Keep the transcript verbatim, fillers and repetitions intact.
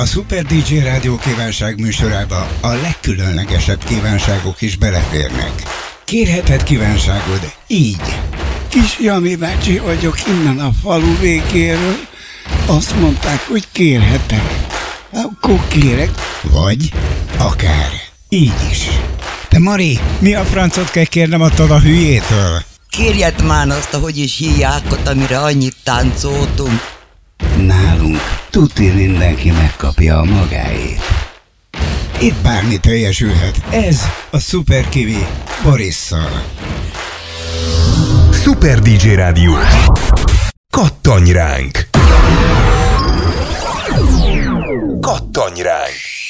A Super dé dzsé Rádió kívánság műsorába a legkülönlegesebb kívánságok is beleférnek. Kérheted kívánságod így. Kis Jami bácsi vagyok innen a falu végéről. Azt mondták, hogy kérhetek. Akkor kérek. Vagy akár így is. De Mari, mi a francot kell kérnem attól a hülyétől? Kérjed már azt, ahogy is hívják, amire annyit táncoltunk. Nálunk tuti mindenki megkapja a magáét. Itt bármi teljesülhet. Ez a Super Kiwi Borisszal. Super dé dzsé Rádió. Kattanj ránk! Kattanj ránk!